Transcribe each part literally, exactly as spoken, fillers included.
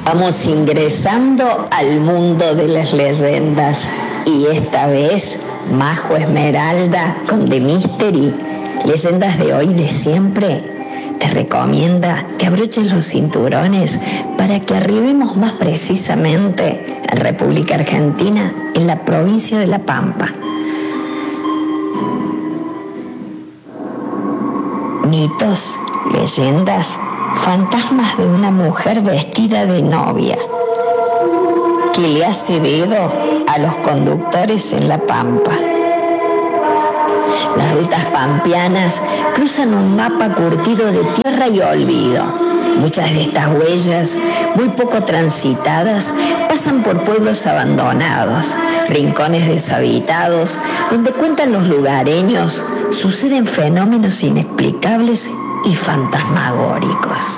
Vamos ingresando al mundo de las leyendas y esta vez Majo Esmeralda con The Mystery, leyendas de hoy de siempre, te recomienda que abroches los cinturones para que arribemos más precisamente en República Argentina, en la provincia de La Pampa. Mitos, leyendas, fantasmas de una mujer vestida de novia que le hace dedo a los conductores en La Pampa. Las rutas pampeanas cruzan un mapa curtido de tierra y olvido. Muchas de estas huellas, muy poco transitadas, pasan por pueblos abandonados, rincones deshabitados, donde cuentan los lugareños, suceden fenómenos inexplicables y fantasmagóricos.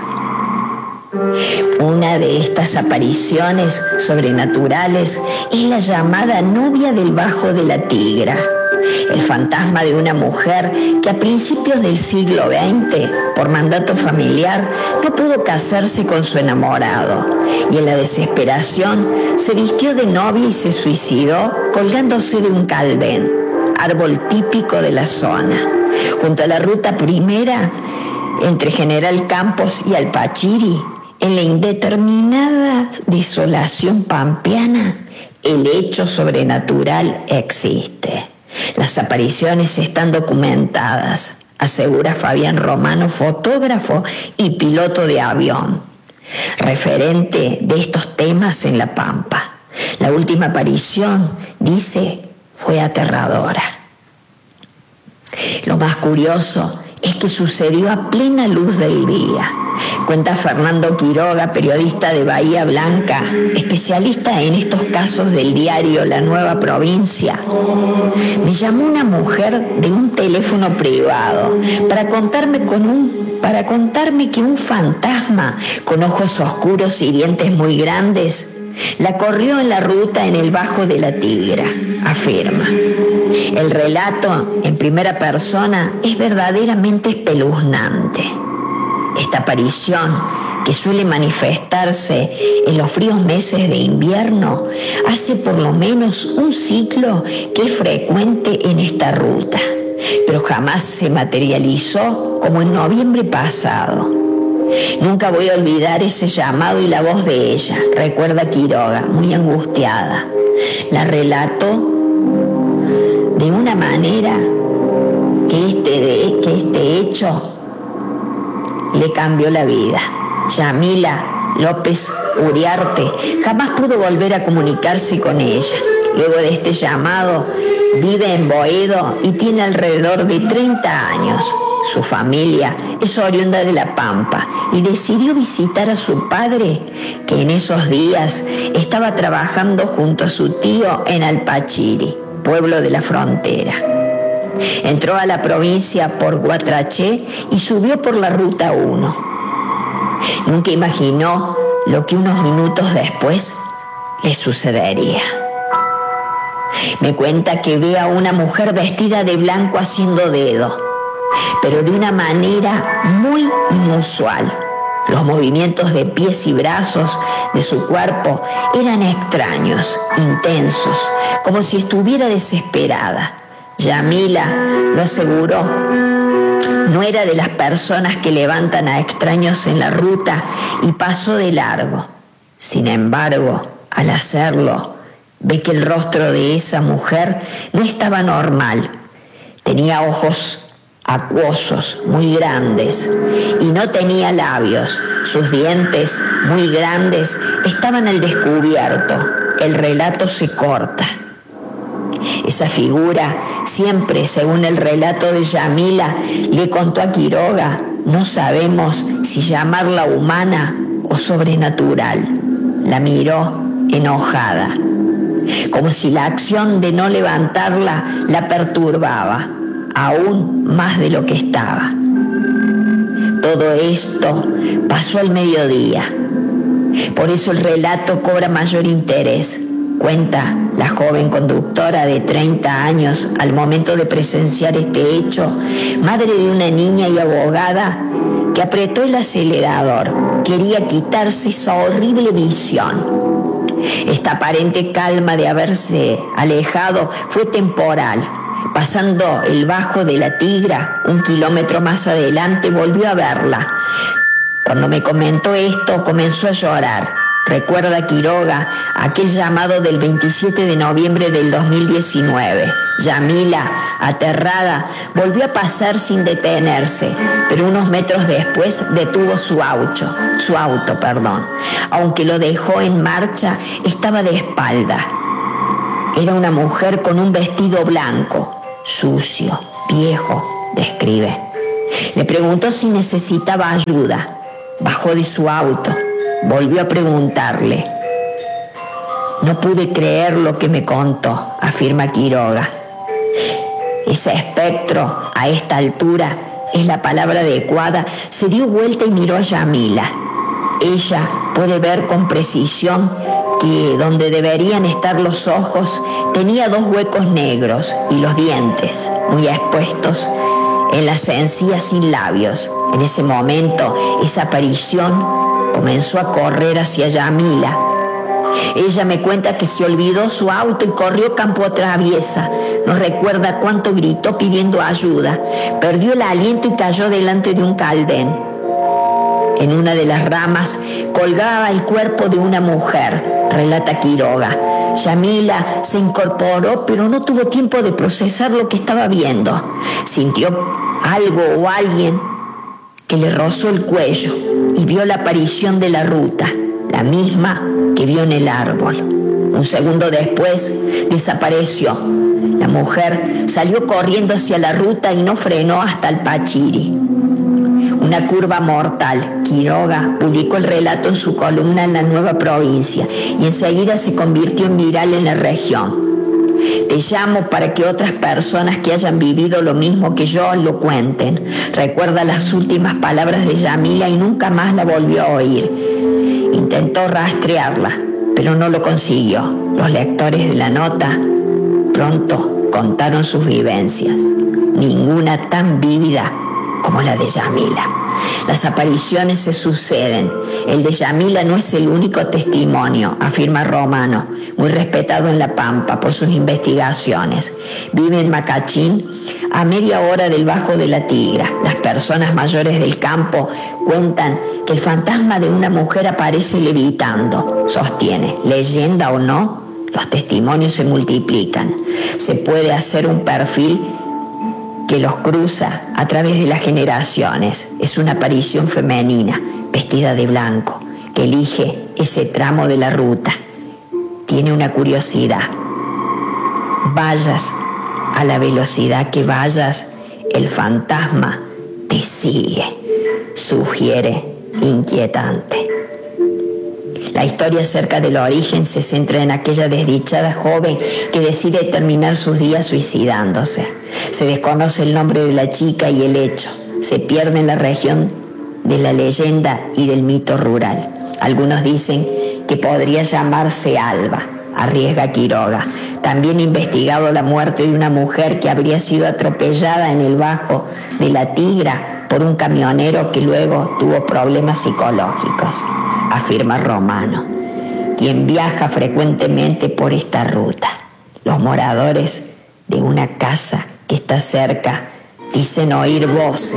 Una de estas apariciones sobrenaturales es la llamada novia del Bajo de la Tigra, el fantasma de una mujer que a principios del siglo veinte, por mandato familiar, no pudo casarse con su enamorado y en la desesperación se vistió de novia y se suicidó colgándose de un caldén, árbol típico de la zona, junto a la ruta primera entre General Campos y Alpachiri. En la indeterminada desolación pampeana, el hecho sobrenatural existe. Las apariciones están documentadas, asegura Fabián Romano, fotógrafo y piloto de avión, referente de estos temas en La Pampa. La última aparición, dice, fue aterradora. Lo más curioso es que sucedió a plena luz del día. Cuenta Fernando Quiroga, periodista de Bahía Blanca, especialista en estos casos del diario La Nueva Provincia. Me llamó una mujer de un teléfono privado para contarme, con un, para contarme que un fantasma con ojos oscuros y dientes muy grandes la corrió en la ruta en el Bajo de la Tigra, afirma. El relato en primera persona es verdaderamente espeluznante. Esta aparición, que suele manifestarse en los fríos meses de invierno, hace por lo menos un ciclo que es frecuente en esta ruta, pero jamás se materializó como en noviembre pasado. Nunca voy a olvidar ese llamado y la voz de ella, recuerda Quiroga, muy angustiada. La relató de una manera que este, de, que este hecho le cambió la vida. Yamila López Uriarte jamás pudo volver a comunicarse con ella. Luego de este llamado, vive en Boedo y tiene alrededor de treinta años. Su familia es oriunda de La Pampa y decidió visitar a su padre, que en esos días estaba trabajando junto a su tío en Alpachiri, pueblo de la frontera. Entró a la provincia por Guatraché y subió por la ruta uno. Nunca imaginó lo que unos minutos después le sucedería. Me cuenta que ve a una mujer vestida de blanco haciendo dedo, pero de una manera muy inusual. Los movimientos de pies y brazos de su cuerpo eran extraños, intensos, como si estuviera desesperada. Yamila lo aseguró. No era de las personas que levantan a extraños en la ruta y pasó de largo. Sin embargo, al hacerlo, ve que el rostro de esa mujer no estaba normal. Tenía ojos acuosos, muy grandes, y no tenía labios. Sus dientes, muy grandes, estaban al descubierto. El relato se corta. Esa figura, siempre según el relato de Yamila, le contó a Quiroga, no sabemos si llamarla humana o sobrenatural. La miró enojada, como si la acción de no levantarla la perturbaba, aún más de lo que estaba. Todo esto pasó al mediodía. Por eso el relato cobra mayor interés. Cuenta la joven conductora de treinta años al momento de presenciar este hecho, madre de una niña y abogada, que apretó el acelerador quería quitarse esa horrible visión. Esta aparente calma de haberse alejado fue temporal. Pasando el Bajo de la Tigra, un kilómetro más adelante, volvió a verla. Cuando me comentó esto, comenzó a llorar. Recuerda Quiroga aquel llamado del veintisiete de noviembre del dos mil diecinueve. Yamila, aterrada, volvió a pasar sin detenerse, pero unos metros después detuvo su auto, su auto, perdón. Aunque lo dejó en marcha, estaba de espalda. Era una mujer con un vestido blanco, sucio, viejo, describe. Le preguntó si necesitaba ayuda. Bajó de su auto. Volvió a preguntarle. No pude creer lo que me contó, afirma Quiroga. Ese espectro, a esta altura, es la palabra adecuada, se dio vuelta y miró a Yamila. Ella puede ver con precisión que donde deberían estar los ojos tenía dos huecos negros y los dientes muy expuestos en las encías sin labios. En ese momento, esa aparición comenzó a correr hacia Yamila. Ella me cuenta que se olvidó su auto y corrió campo traviesa. No recuerda cuánto gritó pidiendo ayuda. Perdió el aliento y cayó delante de un caldén. En una de las ramas colgaba el cuerpo de una mujer, relata Quiroga. Yamila se incorporó, pero no tuvo tiempo de procesar lo que estaba viendo. Sintió algo o alguien que le rozó el cuello y vio la aparición de la ruta, la misma que vio en el árbol. Un segundo después desapareció. La mujer salió corriendo hacia la ruta y no frenó hasta el Pachiri. Una curva mortal. Quiroga publicó el relato en su columna en La Nueva Provincia y enseguida se convirtió en viral en la región. Te llamo para que otras personas que hayan vivido lo mismo que yo lo cuenten. Recuerda las últimas palabras de Yamila y nunca más la volvió a oír. Intentó rastrearla, pero no lo consiguió. Los lectores de la nota pronto contaron sus vivencias, ninguna tan vívida como la de Yamila. Las apariciones se suceden. El de Yamila no es el único testimonio, afirma Romano, muy respetado en La Pampa por sus investigaciones. Vive en Macachín, a media hora del Bajo de la Tigra. Las personas mayores del campo cuentan que el fantasma de una mujer aparece levitando. Sostiene, leyenda o no, los testimonios se multiplican. Se puede hacer un perfil que los cruza a través de las generaciones. Es una aparición femenina, vestida de blanco, que elige ese tramo de la ruta. Tiene una curiosidad. Vayas a la velocidad que vayas, el fantasma te sigue, sugiere inquietante. La historia acerca del origen se centra en aquella desdichada joven que decide terminar sus días suicidándose. Se desconoce el nombre de la chica y el hecho. Se pierde en la región de la leyenda y del mito rural. Algunos dicen que podría llamarse Alba, arriesga Quiroga. También ha investigado la muerte de una mujer que habría sido atropellada en el Bajo de la Tigra por un camionero que luego tuvo problemas psicológicos, afirma Romano, quien viaja frecuentemente por esta ruta. Los moradores de una casa que está cerca dicen oír voces.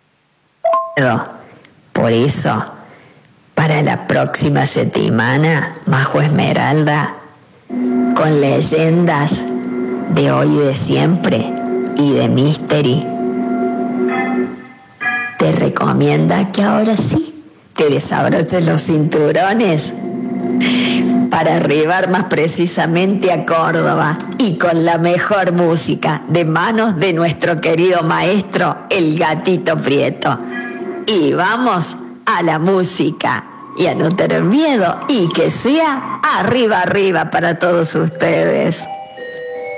Por eso, para la próxima semana, Majo Esmeralda, con leyendas de hoy y de siempre y de Mystery, te recomienda que ahora sí te desabroches los cinturones para arribar más precisamente a Córdoba y con la mejor música de manos de nuestro querido maestro El Gatito Prieto. Y vamos a la música y a no tener miedo y que sea arriba, arriba para todos ustedes.